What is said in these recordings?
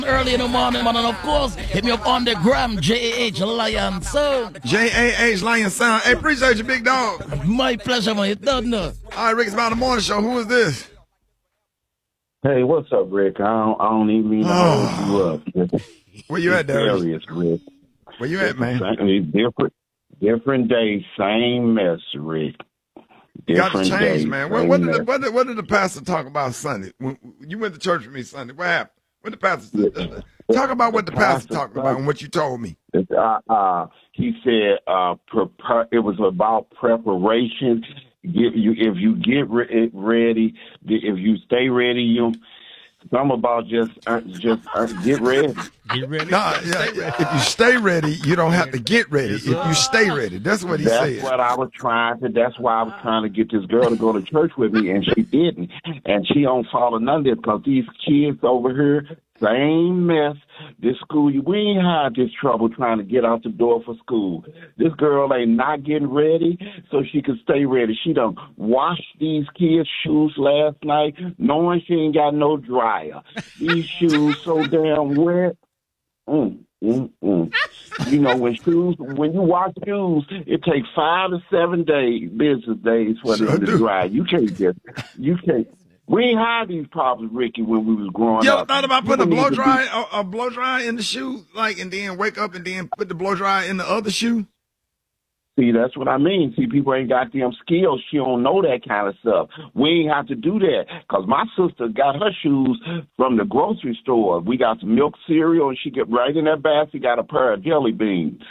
early in the morning, man, and of course, hit me up on the gram, JAH Lion Sound. JAH Lion Sound. Hey, appreciate you, big dog. My pleasure, man. You don't know. All right, Rick, it's about the morning show. Who is this? Hey, what's up, Rick? I don't even mean to hold you up. Where you at, Darius? Serious, Rick. Where you at, man? Different day, same mess, Rick. You got to change, day, man. What did the pastor talk about Sunday? When you went to church with me Sunday, what happened? What the pastor talk about? What the pastor talked about and what you told me. He said it was about preparation. If you get ready, if you stay ready, I'm about just get ready. Get ready. Nah, if you stay ready, you don't have to get ready. If you stay ready, that's what he said. That's why I was trying to get this girl to go to church with me, and she didn't. And she don't follow none of this because these kids over here, same mess. This school, we ain't had this trouble trying to get out the door for school. This girl ain't not getting ready so she can stay ready. She done washed these kids' shoes last night, knowing she ain't got no dryer. These shoes so damn wet. You know, when you wash shoes, it takes 5 to 7 business days for them to dry. You can't. We ain't had these problems, Ricky, when we was growing up. You ever thought about putting a blow dryer in the shoe, and then wake up and then put the blow dryer in the other shoe? See, that's what I mean. See, people ain't got them skills. She don't know that kind of stuff. We ain't have to do that because my sister got her shoes from the grocery store. We got some milk cereal, and she get right in that basket, got a pair of jelly beans.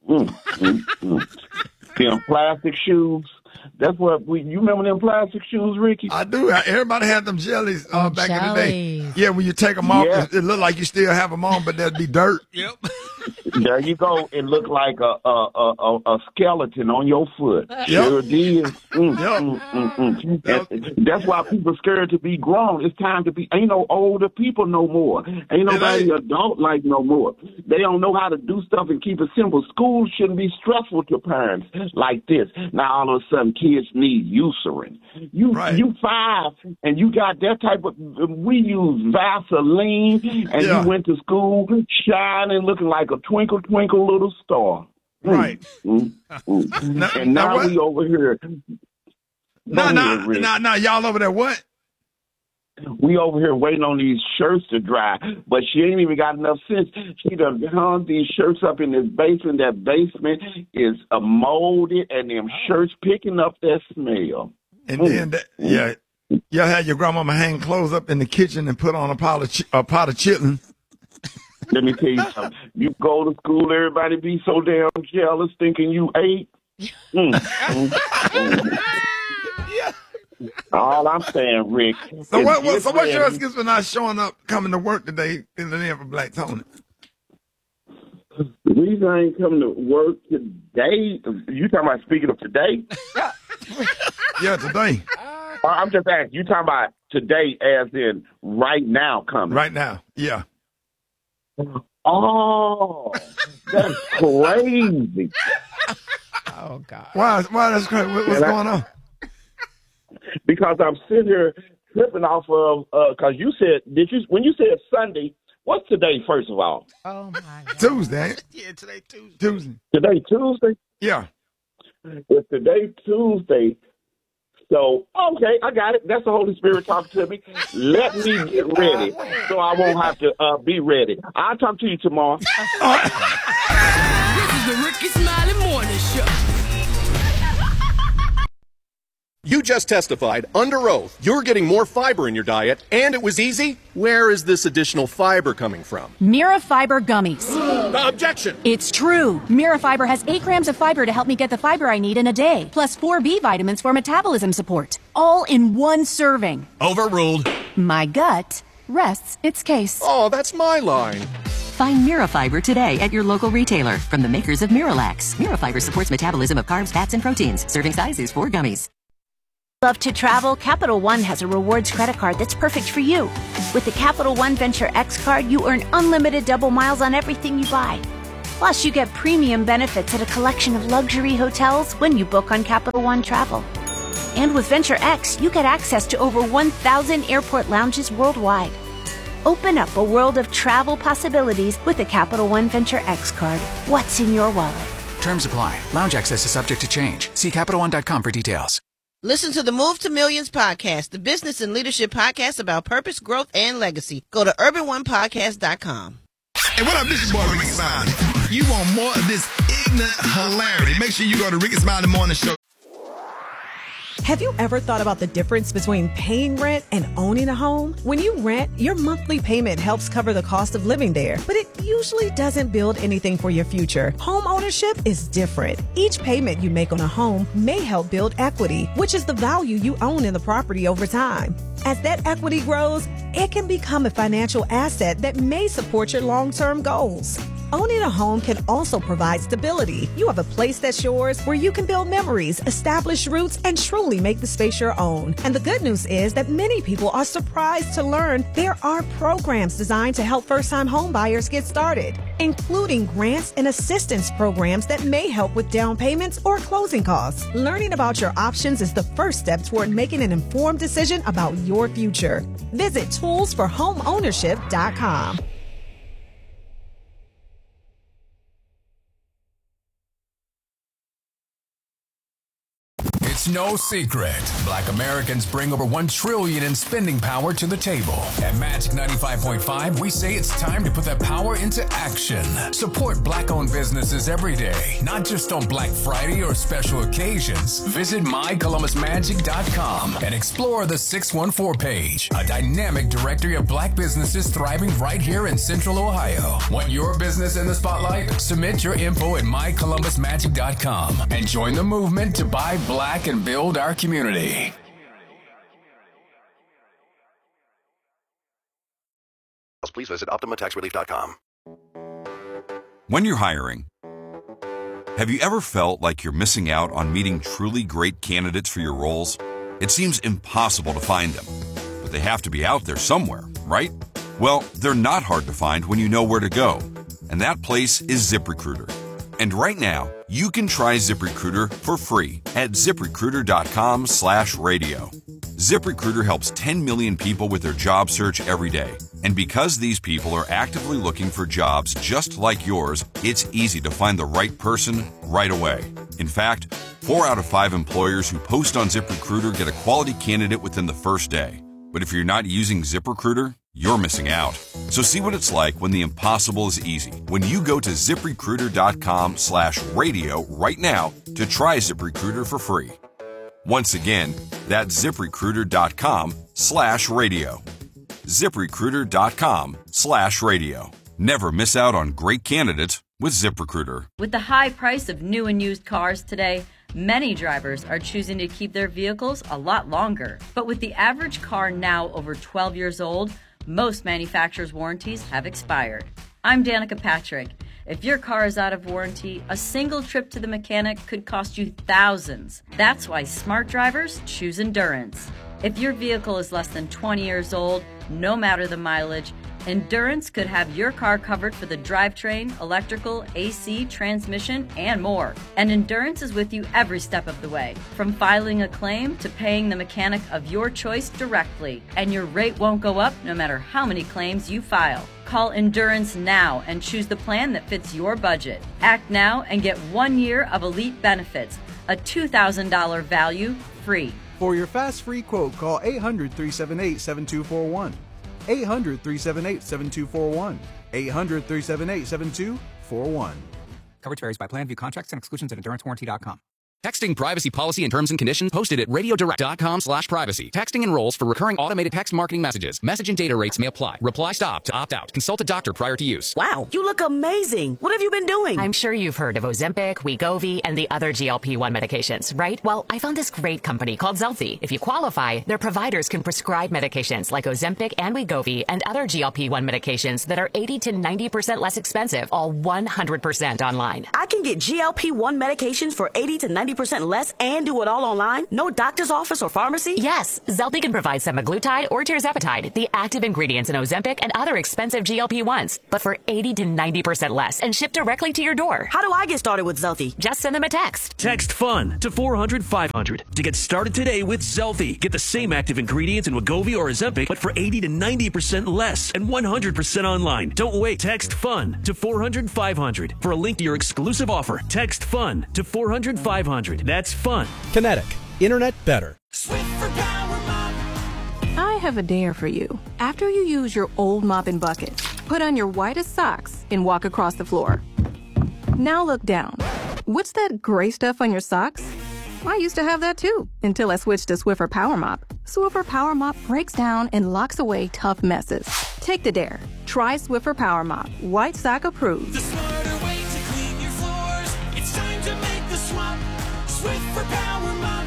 Them plastic shoes. That's what you remember them plastic shoes, Ricky? I do. Everybody had them jellies back in the day. Yeah, when you take them off, it look like you still have them on, but there'd be dirt. Yep. There you go. It looked like a skeleton on your foot. Yep. Sure did. That's why people scared to be grown. It's time to be. Ain't no older people no more. Ain't nobody adult like no more. They don't know how to do stuff and keep it simple. School shouldn't be stressful to parents like this. Now all of a sudden kids need Eucerin. You 5 and you got that type of. We use Vaseline and you went to school shining, looking like a twinkle, twinkle, little star. Right. And now we over here. Now, y'all over there what? We over here waiting on these shirts to dry, but she ain't even got enough sense. She done hung these shirts up in this basement. That basement is molded, and them shirts picking up that smell. And then, y'all had your grandmama hang clothes up in the kitchen and put on a pot of chitlins. Let me tell you something. You go to school, everybody be so damn jealous, thinking you ate. All I'm saying, Rick. So what's your excuse for not showing up, coming to work today in the name of Black Tony? The reason I ain't coming to work today, you talking about speaking of today? Yeah, today. I'm just asking, you talking about today as in right now coming? Right now, yeah. Oh, that's crazy. Oh, God. Why that's crazy? What's going on? Because I'm sitting here tripping off of, because you said, when you said Sunday, what's today, first of all? Oh, my God. Tuesday. Yeah, today Tuesday. Today Tuesday? Yeah. It's today Tuesday. So, okay, I got it. That's the Holy Spirit talking to me. Let me get ready so I won't have to be ready. I'll talk to you tomorrow. This is the Ricky Smiley Morning Show. You just testified under oath you're getting more fiber in your diet, and it was easy. Where is this additional fiber coming from? Mirafiber gummies. Objection! It's true. Mirafiber has 8 grams of fiber to help me get the fiber I need in a day, plus 4 B vitamins for metabolism support, all in one serving. Overruled. My gut rests its case. Oh, that's my line. Find Mirafiber today at your local retailer from the makers of Miralax. Mirafiber supports metabolism of carbs, fats, and proteins. Serving size is 4 gummies. Love to travel? Capital One has a rewards credit card that's perfect for you. With the Capital One Venture X card, you earn unlimited double miles on everything you buy. Plus, you get premium benefits at a collection of luxury hotels when you book on Capital One Travel. And with Venture X, you get access to over 1,000 airport lounges worldwide. Open up a world of travel possibilities with the Capital One Venture X card. What's in your wallet? Terms apply. Lounge access is subject to change. See CapitalOne.com for details. Listen to the Move to Millions podcast, the business and leadership podcast about purpose, growth, and legacy. Go to urbanonepodcast.com. Hey, what up? This is your boy Ricky Smiley. You want more of this ignorant hilarity? Make sure you go to Ricky Smiley Morning Show. Have you ever thought about the difference between paying rent and owning a home? When you rent, your monthly payment helps cover the cost of living there, but it usually doesn't build anything for your future. Home ownership is different. Each payment you make on a home may help build equity, which is the value you own in the property over time. As that equity grows, it can become a financial asset that may support your long-term goals. Owning a home can also provide stability. You have a place that's yours where you can build memories, establish roots, and truly make the space your own. And the good news is that many people are surprised to learn there are programs designed to help first-time home buyers get started, including grants and assistance programs that may help with down payments or closing costs. Learning about your options is the first step toward making an informed decision about your future. Visit toolsforhomeownership.com. It's no secret. Black Americans bring over $1 trillion in spending power to the table. At Magic 95.5, we say it's time to put that power into action. Support Black-owned businesses every day, not just on Black Friday or special occasions. Visit mycolumbusmagic.com and explore the 614 page, a dynamic directory of Black businesses thriving right here in Central Ohio. Want your business in the spotlight? Submit your info at mycolumbusmagic.com and join the movement to buy Black and build our community. Please visit OptimaTaxRelief.com. When you're hiring, have you ever felt like you're missing out on meeting truly great candidates for your roles? It seems impossible to find them, but they have to be out there somewhere, right? Well, they're not hard to find when you know where to go, and that place is ZipRecruiter. And right now, you can try ZipRecruiter for free at ZipRecruiter.com/radio. ZipRecruiter helps 10 million people with their job search every day. And because these people are actively looking for jobs just like yours, it's easy to find the right person right away. In fact, 4 out of 5 employers who post on ZipRecruiter get a quality candidate within the first day. But if you're not using ZipRecruiter, you're missing out. So see what it's like when the impossible is easy. When you go to ZipRecruiter.com/radio right now to try ZipRecruiter for free. Once again, that's ZipRecruiter.com/radio. ZipRecruiter.com/radio. Never miss out on great candidates with ZipRecruiter. With the high price of new and used cars today, many drivers are choosing to keep their vehicles a lot longer. But with the average car now over 12 years old, most manufacturers' warranties have expired. I'm Danica Patrick. If your car is out of warranty, a single trip to the mechanic could cost you thousands. That's why smart drivers choose Endurance. If your vehicle is less than 20 years old, no matter the mileage, Endurance could have your car covered for the drivetrain, electrical, AC, transmission, and more. And Endurance is with you every step of the way, from filing a claim to paying the mechanic of your choice directly. And your rate won't go up no matter how many claims you file. Call Endurance now and choose the plan that fits your budget. Act now and get 1 year of elite benefits, a $2,000 value free. For your fast free quote, call 800-378-7241. 800-378-7241. 800-378-7241. Coverage varies by plan. View contracts and exclusions at EnduranceWarranty.com. Texting privacy policy and terms and conditions posted at radiodirect.com/privacy. Texting enrolls for recurring automated text marketing messages. Message and data rates may apply. Reply stop to opt out. Consult a doctor prior to use. Wow, you look amazing. What have you been doing? I'm sure you've heard of Ozempic, Wegovy, and the other GLP-1 medications, right? Well, I found this great company called Zelfie. If you qualify, their providers can prescribe medications like Ozempic and Wegovy and other GLP-1 medications that are 80 to 90% less expensive, all 100% online. I can get GLP-1 medications for 80 to 90% 90% less and do it all online? No doctor's office or pharmacy? Yes, Zelfie can provide semaglutide or tirzepatide, the active ingredients in Ozempic and other expensive GLP-1s, but for 80 to 90% less and shipped directly to your door. How do I get started with Zelfie? Just send them a text. Text FUN to 400-500 to get started today with Zelfie. Get the same active ingredients in Wegovy or Ozempic, but for 80 to 90% less and 100% online. Don't wait. Text FUN to 400-500 for a link to your exclusive offer. Text FUN to 400-500. That's FUN. Kinetic. Internet better. I have a dare for you. After you use your old mop and bucket, put on your whitest socks and walk across the floor. Now look down. What's that gray stuff on your socks? I used to have that too, until I switched to Swiffer Power Mop. Swiffer Power Mop breaks down and locks away tough messes. Take the dare. Try Swiffer Power Mop. White sock approved. The smarter way to clean your floors. It's time to make the swap. Swiffer Power Mop.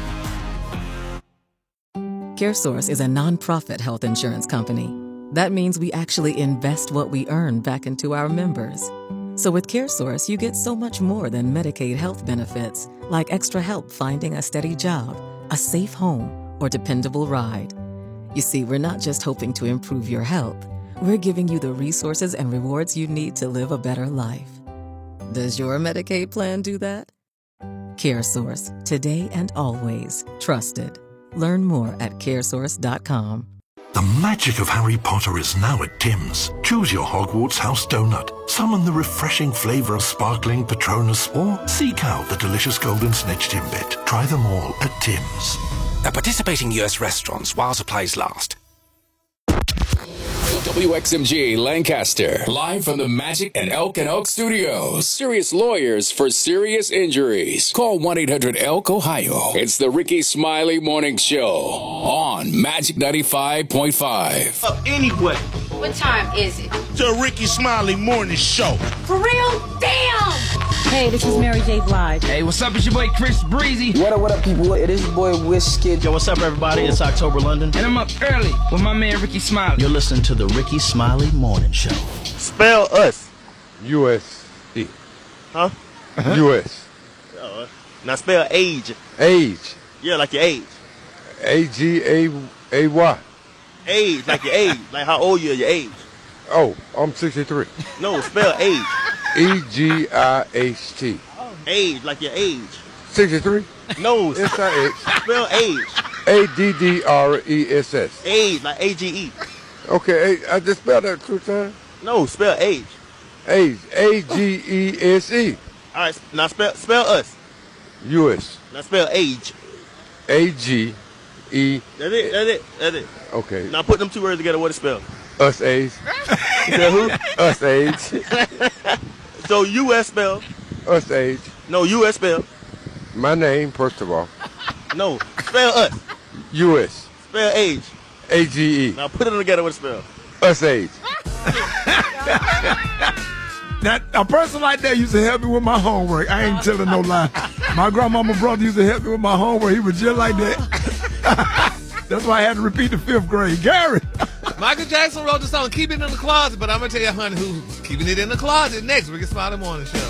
CareSource is a nonprofit health insurance company. That means we actually invest what we earn back into our members. So with CareSource, you get so much more than Medicaid health benefits, like extra help finding a steady job, a safe home, or dependable ride. You see, we're not just hoping to improve your health. We're giving you the resources and rewards you need to live a better life. Does your Medicaid plan do that? CareSource, today and always trusted. Learn more at caresource.com. The magic of Harry Potter is now at Tim's. Choose your Hogwarts house donut, summon the refreshing flavour of sparkling Patronus, or seek out the delicious golden snitch Timbit. Try them all at Tim's. At participating US restaurants while supplies last. WXMG Lancaster, live from the Magic and Elk Studios. Serious lawyers for serious injuries. Call 1-800-ELK-OHIO. It's the Ricky Smiley Morning Show on Magic 95.5. Up anyway. What time is it? The Ricky Smiley Morning Show. For real? Damn! Hey, this is Mary J. Blige. Hey, what's up? It's your boy Chris Breezy. What up, people? It is your boy Whiskey. Yo, what's up, everybody? It's October London. And I'm up early with my man Ricky Smiley. You're listening to the Ricky Smiley Morning Show. Spell us. U.S.E. Huh? U.S. Now spell age. Age. Yeah, like your age. A-G-A-Y. Age, like your age. Like how old you are, your age. Oh, I'm 63. No, spell age. E-G-I-H-T. Age, like your age. 63? No. S-I-X. Spell age. A-D-D-R-E-S-S. Age, like A-G-E. Okay, I just spelled that 2 times. No, spell age. Age. A-G-E-S-E. All right, now spell us. U.S. Now spell age. A-G-E. That's it. Okay. Now put them 2 words together, what it spell? Us age. You said who? Us age. So U.S. spell? Us age. No, U.S. spell? My name, first of all. No, spell us. U.S. Spell age. A-G-E. Now put it together, what it spell? Us age. Now, a person like that used to help me with my homework. I ain't telling no lie. My grandmama brother used to help me with my homework. He was just like that. That's why I had to repeat the 5th grade. Gary. Michael Jackson wrote the song, Keep It in the Closet, but I'm going to tell you, honey, who's keeping it in the closet next. Ricky Smiley Morning Show.